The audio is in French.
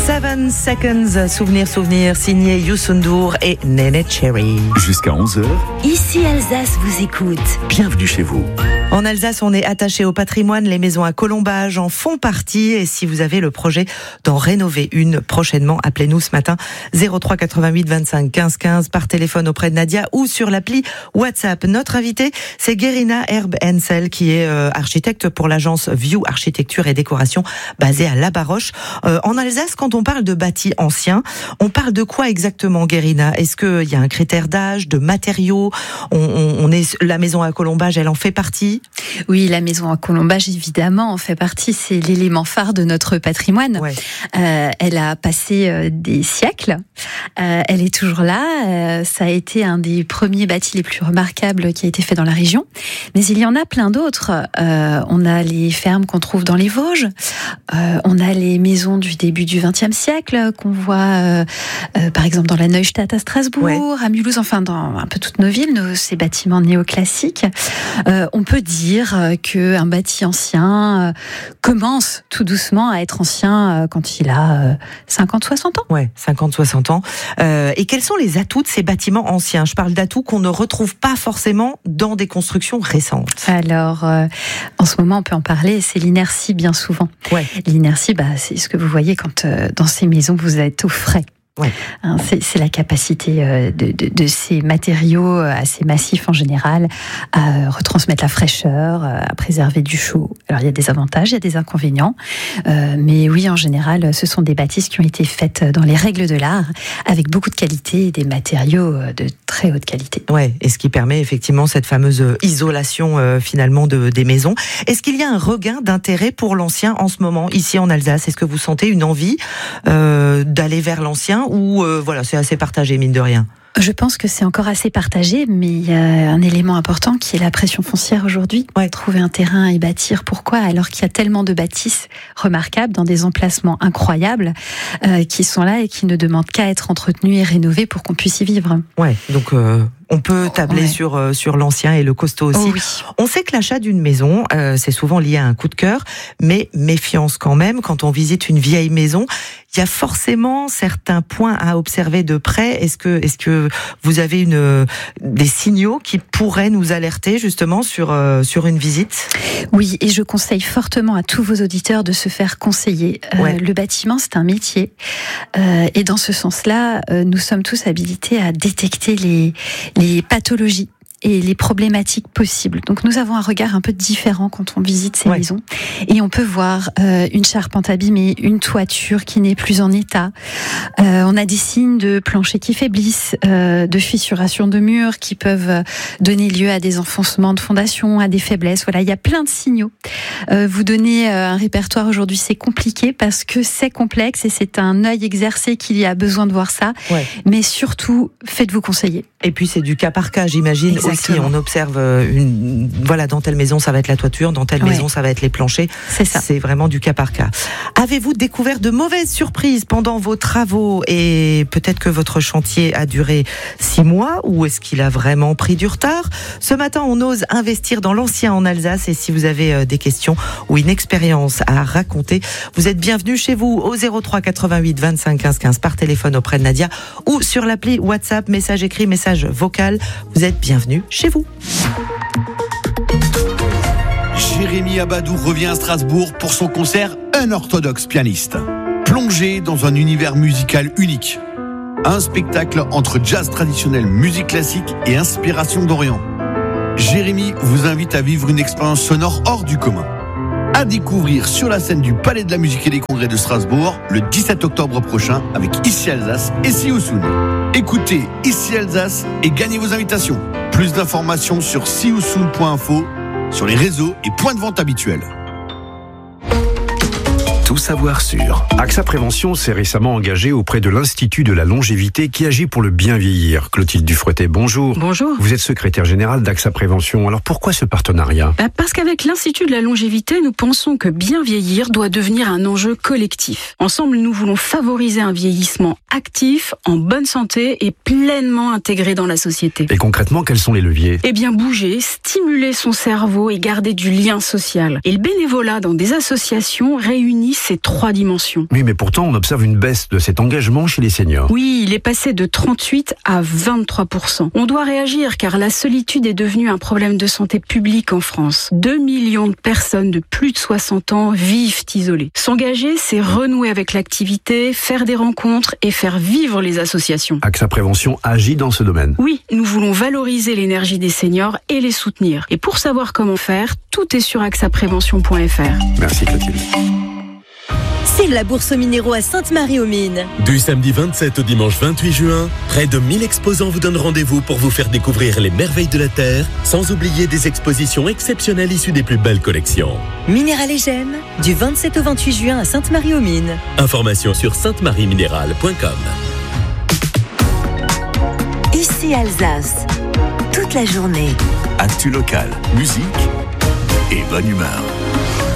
7 Seconds, souvenir, signé Youssou N'Dour et Néné Cherry. Jusqu'à 11h. Ici Alsace vous écoute. Bienvenue chez vous. En Alsace, on est attaché au patrimoine. Les maisons à colombage en font partie. Et si vous avez le projet d'en rénover une prochainement, appelez-nous ce matin 03 88 25 15 15 par téléphone auprès de Nadia ou sur l'appli WhatsApp. Notre invitée, c'est Guérina Herb-Hensel qui est architecte pour l'agence View Architecture et Décoration basée à La Baroche. En Alsace, quand on parle de bâtis anciens, on parle de quoi exactement, Guérina ? Est-ce qu'il y a un critère d'âge, de matériaux ? La maison à colombage, elle en fait partie ? Oui, la maison à colombage, évidemment, en fait partie. C'est l'élément phare de notre patrimoine. Ouais. Elle a passé des siècles. Elle est toujours là. Ça a été un des premiers bâtis les plus remarquables qui a été fait dans la région. Mais il y en a plein d'autres. On a les fermes qu'on trouve dans les Vosges. On a les maisons du début du XXe siècle qu'on voit, par exemple, dans la Neustadt à Strasbourg, à Mulhouse, enfin dans un peu toutes nos villes, ces bâtiments néoclassiques. On peut dire qu'un bâti ancien commence tout doucement à être ancien quand il a 50-60 ans. Ouais, 50-60 ans. Et quels sont les atouts de ces bâtiments anciens ? Je parle d'atouts qu'on ne retrouve pas forcément dans des constructions récentes. Alors, en ce moment, on peut en parler, c'est l'inertie bien souvent. Ouais. L'inertie, c'est ce que vous voyez quand dans ces maisons, vous êtes au frais. Ouais. C'est la capacité de ces matériaux assez massifs en général à retransmettre la fraîcheur, à préserver du chaud. Alors il y a des avantages, il y a des inconvénients, mais oui, en général, ce sont des bâtisses qui ont été faites dans les règles de l'art, avec beaucoup de qualité et des matériaux de très haute qualité. Ouais, et ce qui permet effectivement cette fameuse isolation finalement des maisons. Est-ce qu'il y a un regain d'intérêt pour l'ancien en ce moment ici en Alsace ? Est-ce que vous sentez une envie d'aller vers l'ancien ? Ou voilà, c'est assez partagé, mine de rien? Je pense que c'est encore assez partagé, mais il y a un élément important qui est la pression foncière aujourd'hui. Ouais. Trouver un terrain et bâtir, pourquoi ? Alors qu'il y a tellement de bâtisses remarquables dans des emplacements incroyables qui sont là et qui ne demandent qu'à être entretenus et rénovés pour qu'on puisse y vivre. Ouais, donc on peut tabler sur l'ancien et le costaud aussi. Oh oui. On sait que l'achat d'une maison, c'est souvent lié à un coup de cœur, mais méfiance quand même. Quand on visite une vieille maison, il y a forcément certains points à observer de près. Est-ce que vous avez des signaux qui pourraient nous alerter justement sur une visite ? Oui, et je conseille fortement à tous vos auditeurs de se faire conseiller. Le bâtiment, c'est un métier. Et dans ce sens-là, nous sommes tous habilités à détecter les pathologies et les problématiques possibles. Donc nous avons un regard un peu différent quand on visite ces maisons. Et on peut voir une charpente abîmée, une toiture qui n'est plus en état. On a des signes de planchers qui faiblissent, de fissuration de murs qui peuvent donner lieu à des enfoncements de fondation, à des faiblesses. Voilà, il y a plein de signaux. Vous donner un répertoire aujourd'hui, c'est compliqué parce que c'est complexe et c'est un œil exercé qui a besoin de voir ça. Ouais. Mais surtout, faites-vous conseiller. Et puis c'est du cas par cas, j'imagine. Exactement. Aussi, on observe dans telle maison ça va être la toiture, dans telle maison ça va être les planchers. C'est ça. C'est vraiment du cas par cas. Avez-vous découvert de mauvaises surprises pendant vos travaux et peut-être que votre chantier a duré 6 mois ou est-ce qu'il a vraiment pris du retard ? Ce matin, on ose investir dans l'ancien en Alsace et si vous avez des questions ou une expérience à raconter, vous êtes bienvenus chez vous au 03 88 25 15 15 par téléphone auprès de Nadia ou sur l'appli WhatsApp, message écrit, message vocal. Vous êtes bienvenus chez vous. Jérémy Abadou revient à Strasbourg pour son concert Un orthodoxe pianiste. Plongé dans un univers musical unique. Un spectacle entre jazz traditionnel, musique classique et inspiration d'Orient. Jérémy vous invite à vivre une expérience sonore hors du commun. À découvrir sur la scène du Palais de la Musique et des Congrès de Strasbourg le 17 octobre prochain avec Ici Alsace et Sioussoun. Écoutez Ici Alsace et gagnez vos invitations. Plus d'informations sur sioussoun.info, sur les réseaux et points de vente habituels. Tout savoir sur. AXA Prévention s'est récemment engagé auprès de l'Institut de la longévité qui agit pour le bien vieillir. Clotilde Dufretet, bonjour. Bonjour. Vous êtes secrétaire générale d'AXA Prévention. Alors pourquoi ce partenariat ? Parce qu'avec l'Institut de la longévité, nous pensons que bien vieillir doit devenir un enjeu collectif. Ensemble, nous voulons favoriser un vieillissement actif, en bonne santé et pleinement intégré dans la société. Et concrètement, quels sont les leviers ? Eh bien, bouger, stimuler son cerveau et garder du lien social. Et le bénévolat dans des associations réunit ces 3 dimensions. Oui, mais pourtant, on observe une baisse de cet engagement chez les seniors. Oui, il est passé de 38 à 23%. On doit réagir car la solitude est devenue un problème de santé publique en France. 2 millions de personnes de plus de 60 ans vivent isolées. S'engager, c'est renouer avec l'activité, faire des rencontres et faire vivre les associations. AXA Prévention agit dans ce domaine. Oui, nous voulons valoriser l'énergie des seniors et les soutenir. Et pour savoir comment faire, tout est sur axaprévention.fr. Merci Clotilde. C'est la bourse aux minéraux à Sainte-Marie-aux-Mines. Du samedi 27 au dimanche 28 juin, près de 1000 exposants vous donnent rendez-vous pour vous faire découvrir les merveilles de la Terre, sans oublier des expositions exceptionnelles issues des plus belles collections. Minéral et Gemmes, du 27 au 28 juin à Sainte-Marie-aux-Mines. Informations sur saintemarieminéral.com. Ici Alsace, toute la journée. Actu local, musique et bonne humeur.